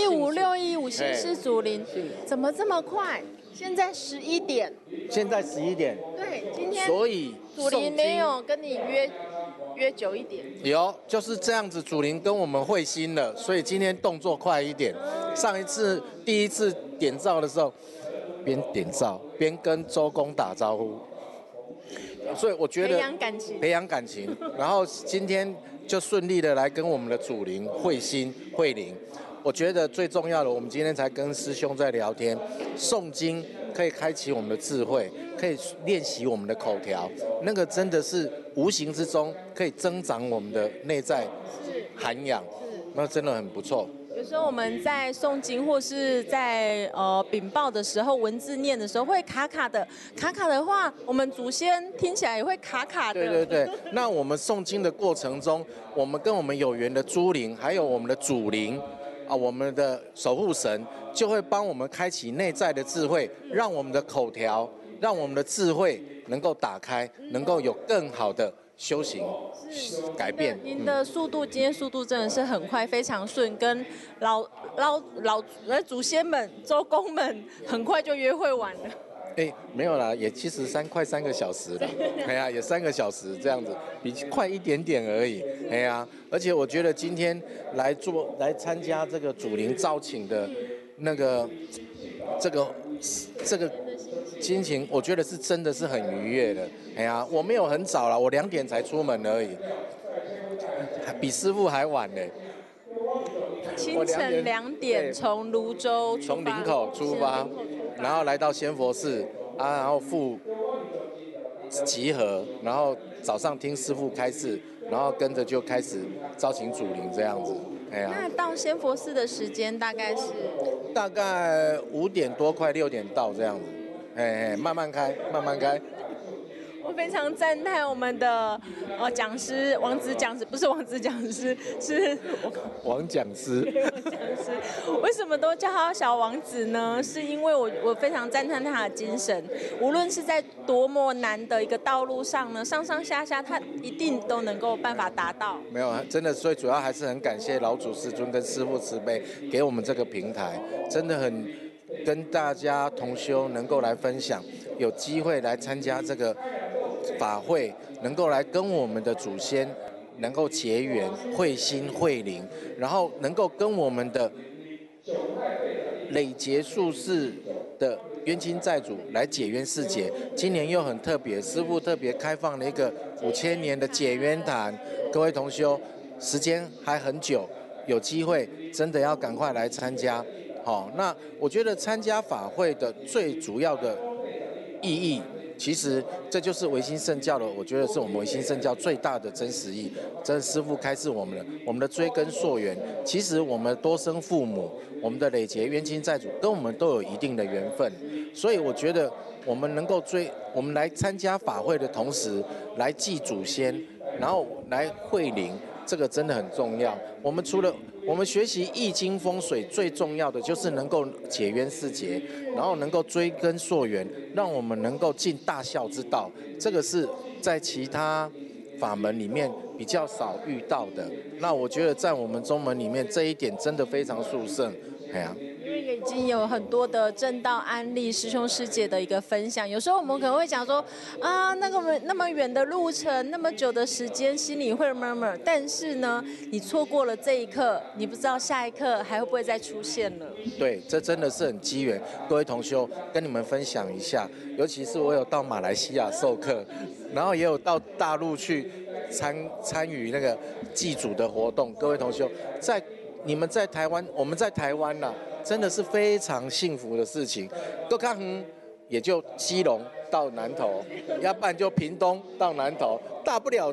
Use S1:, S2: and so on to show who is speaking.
S1: 15615新式祖灵，怎么这么快？现在11点。
S2: 现在11点。
S1: 对，今天
S2: 所以
S1: 祖灵没有跟你约久一点。
S2: 有，就是这样子，祖灵跟我们会心了，所以今天动作快一点。上一次第一次点灶的时候，边点灶边跟周公打招呼，所以我觉得培养感情，然后今天就顺利的来跟我们的祖灵会心会灵。我觉得最重要的，我们今天才跟师兄在聊天，诵经可以开启我们的智慧，可以练习我们的口条，那个真的是无形之中可以增长我们的内在涵养，那真的很不错。
S1: 有时候我们在诵经或是在禀报的时候，文字念的时候会卡卡的，卡卡的话，我们祖先听起来也会卡卡的。
S2: 对对对，那我们诵经的过程中，我们跟我们有缘的诸灵，还有我们的祖灵。我们的守护神就会帮我们开启内在的智慧，让我们的口条，让我们的智慧能够打开，能够有更好的修行改变。
S1: 您的速度，今天速度真的是很快，非常顺，跟老祖先们、周公们很快就约会完了。
S2: 没有啦，也其实快3个小时了，也3个小时这样子，比快一点点而已，而且我觉得今天来参加这个祖灵招请的那个这个心情，我觉得是真的是很愉悦的，我没有很早啦，我2点才出门而已，比师父还晚呢。
S1: 清晨2点从泸州
S2: 从林口出发，然后来到仙佛寺然后集合，然后早上听师父开示，然后跟着就开始招请祖灵这样子。
S1: 那到仙佛寺的时间大概是？
S2: 大概5点多，快6点到这样子。慢慢开，慢慢开。
S1: 我非常赞叹我们的讲师王子讲师，不是王子讲师，是
S2: 王讲师。
S1: 为什么都叫他小王子呢？是因为我非常赞叹他的精神，无论是在多么难的一个道路上呢，上上下下他一定都能够办法达到。
S2: 没有，真的，所以主要还是很感谢老祖师尊跟师父慈悲给我们这个平台，真的很跟大家同修能够来分享，有机会来参加这个法会，能够来跟我们的祖先能够结缘，会心会灵，然后能够跟我们的累劫数世的冤亲债主来解冤释结。今年又很特别，师父特别开放了一个5000年的解冤坛，各位同修，时间还很久，有机会真的要赶快来参加。那我觉得参加法会的最主要的意义，其实这就是唯心圣教的，我觉得是我们唯心圣教最大的真实意。这师父开示我们的追根溯源，其实我们多生父母，我们的累劫冤亲债主跟我们都有一定的缘分，所以我觉得我们能够我们来参加法会的同时，来祭祖先，然后来会灵，这个真的很重要。我们除了我们学习易经风水，最重要的就是能够解冤释结，然后能够追根溯源，让我们能够尽大孝之道。这个是在其他法门里面比较少遇到的。那我觉得在我们宗门里面，这一点真的非常殊胜。
S1: 因为已经有很多的正道案例，师兄师姐的一个分享。有时候我们可能会讲说那么远的路程，那么久的时间，心里会 murmur。但是呢，你错过了这一刻，你不知道下一刻还会不会再出现了。
S2: 对，这真的是很机缘。各位同修，跟你们分享一下，尤其是我有到马来西亚授课，然后也有到大陆去参与那个祭祖的活动。各位同修，你们在台湾，我们在台湾啦，真的是非常幸福的事情。都看也就基隆到南投，要不然就屏东到南投，大不了